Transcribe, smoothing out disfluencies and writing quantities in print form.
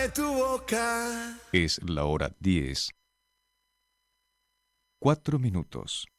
de tu boca. Es la hora 10, 4 minutos.